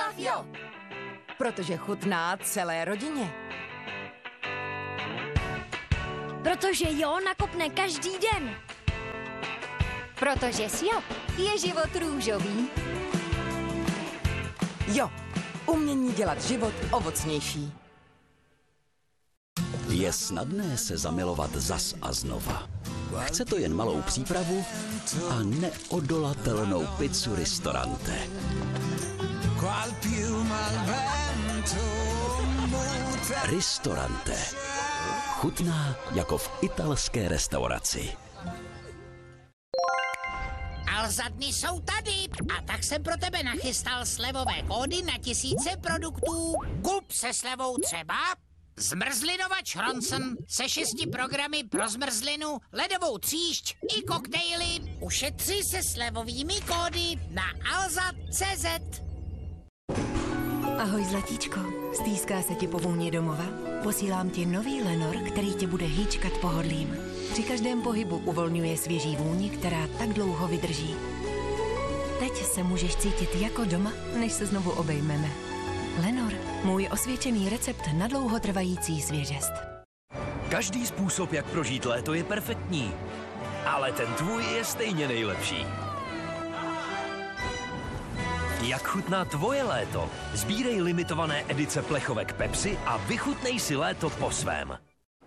volbách jo. Protože chutná celé rodině. Protože jo nakopne každý den. Protože s jo je život růžový. Jo, umění dělat život ovocnější. Je snadné se zamilovat zas a znova. Chce to jen malou přípravu a neodolatelnou pizzu Ristorante. Ristorante. Chutná jako v italské restauraci. Alza dny jsou tady a tak jsem pro tebe nachystal slevové kódy na tisíce produktů. Kup se slevou třeba zmrzlinovač Ronson se 6 programy pro zmrzlinu, ledovou tříšť i koktejly. Ušetři se slevovými kódy na alza.cz. Ahoj zlatíčko, stýská se ti po vůni domova? Posílám ti nový Lenor, který tě bude hýčkat pohodlím. Při každém pohybu uvolňuje svěží vůni, která tak dlouho vydrží. Teď se můžeš cítit jako doma, než se znovu obejmeme. Lenor, můj osvědčený recept na dlouhotrvající svěžest. Každý způsob, jak prožít léto, je perfektní. Ale ten tvůj je stejně nejlepší. Jak chutná tvoje léto? Sbírej limitované edice plechovek Pepsi a vychutnej si léto po svém.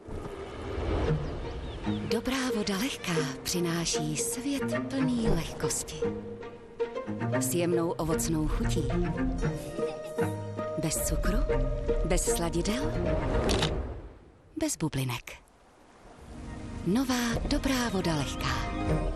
Dobrá voda lehká přináší svět plný lehkosti. S jemnou ovocnou chutí. Bez cukru, bez sladidel, bez bublinek. Nová dobrá voda lehká.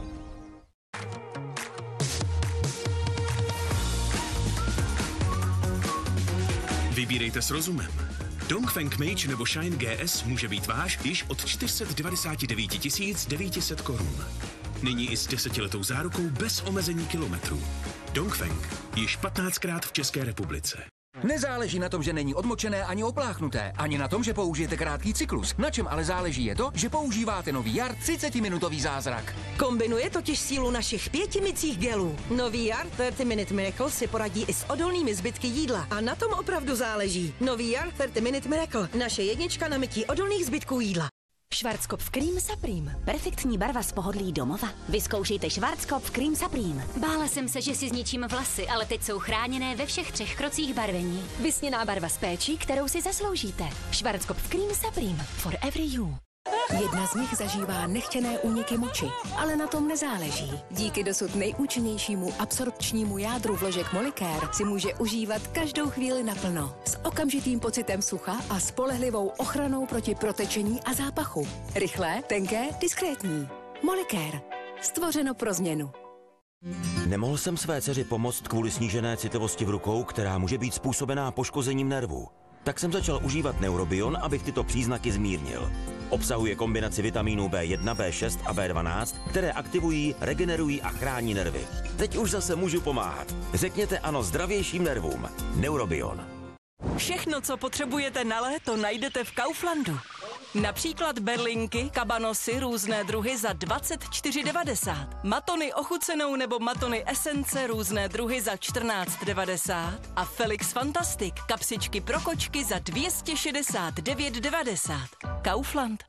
Vybírejte s rozumem. Dongfeng Mage nebo Shine GS může být váš již od 499 900 korun. Nyní i s 10letou zárukou bez omezení kilometrů. Dongfeng již 15krát v České republice. Nezáleží na tom, že není odmočené ani opláchnuté, ani na tom, že použijete krátký cyklus. Na čem ale záleží je to, že používáte nový Jar 30-minutový zázrak. Kombinuje totiž sílu našich 5 mycích gelů. Nový Jar 30 Minute Miracle si poradí i s odolnými zbytky jídla. A na tom opravdu záleží. Nový Jar 30 Minute Miracle. Naše jednička na mytí odolných zbytků jídla. Schwarzkopf Cream Supreme. Perfektní barva z pohodlí domova. Vyzkoušejte Schwarzkopf Cream Supreme. Bála jsem se, že si zničím vlasy, ale teď jsou chráněné ve všech 3 krocích barvení. Vysněná barva s péčí, kterou si zasloužíte. Schwarzkopf Cream Supreme. For every you. Jedna z nich zažívá nechtěné úniky moči, ale na tom nezáleží. Díky dosud nejúčinnějšímu absorpčnímu jádru vložek Molicare si může užívat každou chvíli naplno. S okamžitým pocitem sucha a spolehlivou ochranou proti protečení a zápachu. Rychlé, tenké, diskrétní. Molicare. Stvořeno pro změnu. Nemohl jsem své dceři pomoct kvůli snížené citlivosti v rukou, která může být způsobená poškozením nervů. Tak jsem začal užívat Neurobion, abych tyto příznaky zmírnil. Obsahuje kombinaci vitamínů B1, B6 a B12, které aktivují, regenerují a chrání nervy. Teď už zase můžu pomáhat. Řekněte ano zdravějším nervům. Neurobion. Všechno, co potřebujete na léto, najdete v Kauflandu. Například berlinky, kabanosy, různé druhy za 24,90. Matony ochucenou nebo matony esence, různé druhy za 14,90. A Felix Fantastic, kapsičky pro kočky za 269,90. Kaufland.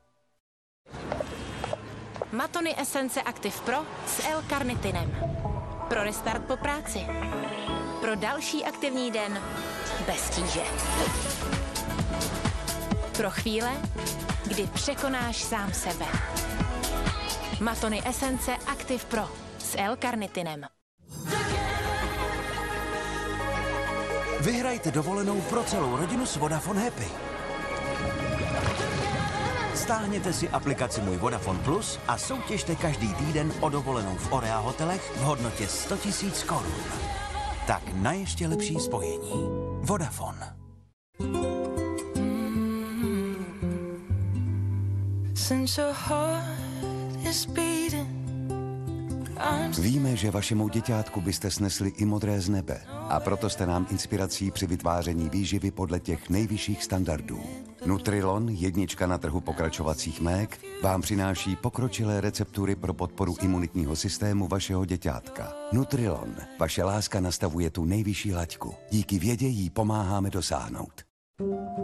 Matony esence Active Pro s L-karnitinem. Pro restart po práci. Pro další aktivní den bez tíže. Pro chvíle, kdy překonáš sám sebe. Matony esence Active Pro s L-karnitinem. Vyhrajte dovolenou pro celou rodinu s Vodafone Happy. Stáhněte si aplikaci Můj Vodafone Plus a soutěžte každý týden o dovolenou v Orea hotelech v hodnotě 100 000 korun. Tak na ještě lepší spojení. Vodafone. Víme, že vašemu děťátku byste snesli i modré z nebe a proto jste nám inspirací při vytváření výživy podle těch nejvyšších standardů. Nutrilon, jednička na trhu pokračovacích mék, vám přináší pokročilé receptury pro podporu imunitního systému vašeho děťátka. Nutrilon, vaše láska nastavuje tu nejvyšší laťku. Díky vědě jí pomáháme dosáhnout.